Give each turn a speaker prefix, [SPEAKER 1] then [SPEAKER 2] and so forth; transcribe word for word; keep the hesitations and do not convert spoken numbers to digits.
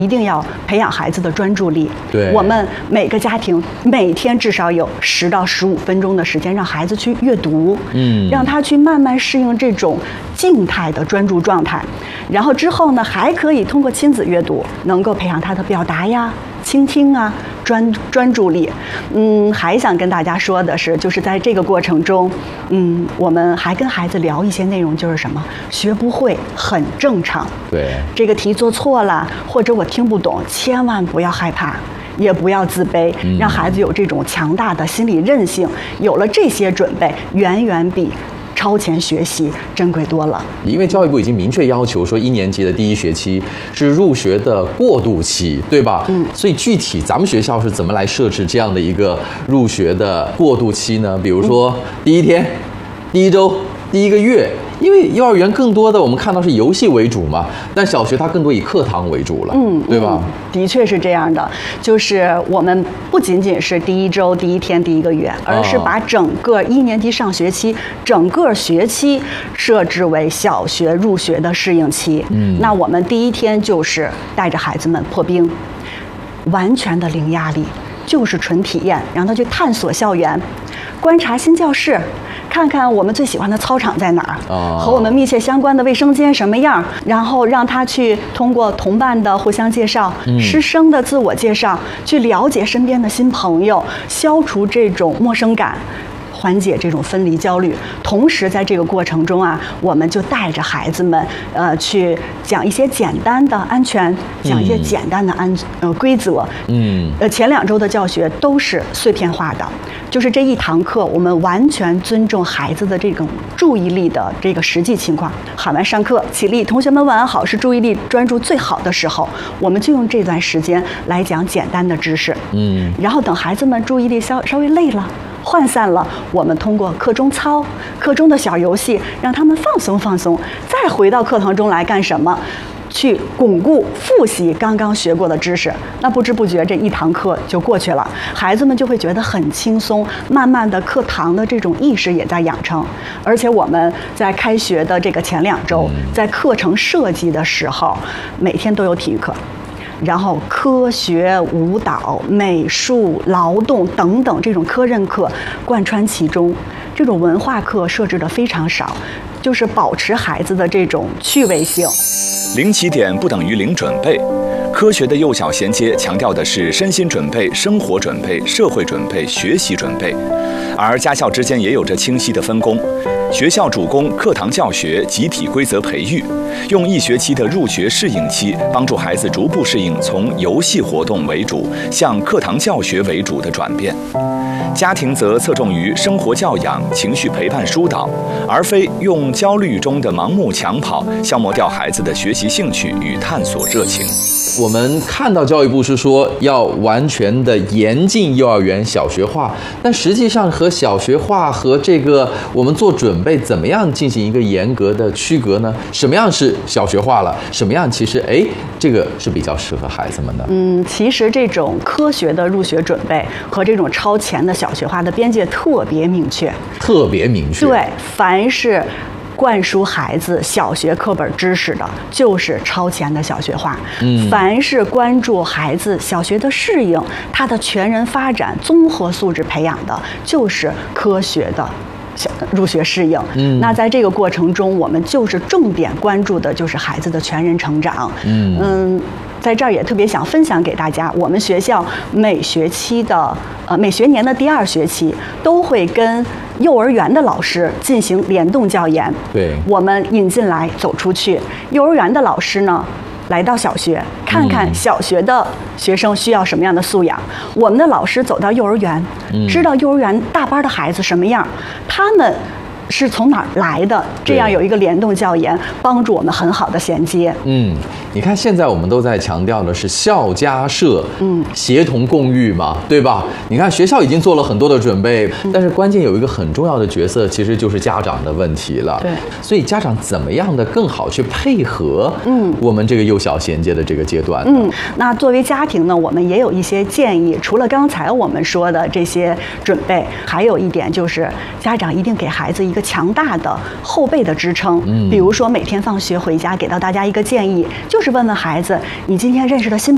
[SPEAKER 1] 一定要培养孩子的专注力。
[SPEAKER 2] 对，
[SPEAKER 1] 我们每个家庭每天至少有十到十五分钟的时间，让孩子去阅读，嗯，让他去慢慢适应这种静态的专注状态。然后之后呢，还可以通过亲子阅读，能够培养他的表达呀、倾听啊、专专注力。嗯，还想跟大家说的是，就是在这个过程中，嗯，我们还跟孩子聊一些内容，就是什么，学不会很正常。
[SPEAKER 2] 对，
[SPEAKER 1] 这个题做错了，或者我听不懂，千万不要害怕，也不要自卑，让孩子有这种强大的心理韧性。有了这些准备，远远比超前学习珍贵多了。
[SPEAKER 2] 因为教育部已经明确要求说，一年级的第一学期是入学的过渡期，对吧？嗯。所以具体咱们学校是怎么来设置这样的一个入学的过渡期呢？比如说第一天、第一周、第一个月。因为幼儿园更多的我们看到是游戏为主嘛，但小学它更多以课堂为主了，嗯，对吧？
[SPEAKER 1] 嗯，的确是这样的，就是我们不仅仅是第一周、第一天、第一个月，而是把整个一年级上学期、整个学期设置为小学入学的适应期。嗯，那我们第一天就是带着孩子们破冰，完全的零压力，就是纯体验，让他去探索校园，观察新教室。看看我们最喜欢的操场在哪儿，哦、和我们密切相关的卫生间什么样，然后让他去通过同伴的互相介绍、嗯、师生的自我介绍，去了解身边的新朋友，消除这种陌生感。缓解这种分离焦虑，同时在这个过程中啊，我们就带着孩子们，呃，去讲一些简单的安全，讲一些简单的安呃规则。嗯，呃，前两周的教学都是碎片化的，就是这一堂课，我们完全尊重孩子的这种注意力的这个实际情况。喊完上课起立，同学们晚安好，是注意力专注最好的时候，我们就用这段时间来讲简单的知识。嗯，然后等孩子们注意力稍稍微累了。涣散了，我们通过课中操、课中的小游戏，让他们放松放松，再回到课堂中来干什么？去巩固、复习刚刚学过的知识。那不知不觉这一堂课就过去了，孩子们就会觉得很轻松，慢慢的课堂的这种意识也在养成。而且我们在开学的这个前两周，在课程设计的时候，每天都有体育课。然后科学、舞蹈、美术、劳动等等这种科任课贯穿其中，这种文化课设置的非常少，就是保持孩子的这种趣味性。
[SPEAKER 3] 零起点不等于零准备，科学的幼小衔接强调的是身心准备、生活准备、社会准备、学习准备，而家校之间也有着清晰的分工。学校主攻课堂教学、集体规则培育，用一学期的入学适应期，帮助孩子逐步适应从游戏活动为主向课堂教学为主的转变。家庭则侧重于生活教养、情绪陪伴疏导，而非用焦虑中的盲目抢跑消磨掉孩子的学习兴趣与探索热情。
[SPEAKER 2] 我们看到教育部是说要完全的严禁幼儿园小学化，但实际上和小学化和这个我们做准备怎么样进行一个严格的区隔呢？什么样是小学化了？什么样其实哎这个是比较适合孩子们的？
[SPEAKER 1] 嗯，其实这种科学的入学准备和这种超前的小学化的边界特别明确，
[SPEAKER 2] 特别明确。
[SPEAKER 1] 对，凡是灌输孩子小学课本知识的，就是超前的小学化。嗯，凡是关注孩子小学的适应、他的全人发展、综合素质培养的，就是科学的入学适应。嗯，那在这个过程中，我们就是重点关注的就是孩子的全人成长。嗯嗯。在这儿也特别想分享给大家，我们学校每学期的呃每学年的第二学期都会跟幼儿园的老师进行联动教研。
[SPEAKER 2] 对，
[SPEAKER 1] 我们引进来走出去，幼儿园的老师呢来到小学，看看小学的学生需要什么样的素养。嗯、我们的老师走到幼儿园，知道幼儿园大班的孩子什么样，他们是从哪儿来的，这样有一个联动教研，帮助我们很好的衔接。
[SPEAKER 2] 嗯，你看现在我们都在强调的是校家社，嗯，协同共育嘛，对吧？你看学校已经做了很多的准备，嗯、但是关键有一个很重要的角色，其实就是家长的问题了。
[SPEAKER 1] 对，
[SPEAKER 2] 所以家长怎么样的更好去配合，嗯，我们这个幼小衔接的这个阶段。
[SPEAKER 1] 嗯，那作为家庭呢，我们也有一些建议。除了刚才我们说的这些准备，还有一点就是家长一定给孩子一个强大的后备的支撑。嗯，比如说每天放学回家给到大家一个建议，就是问问孩子，你今天认识的新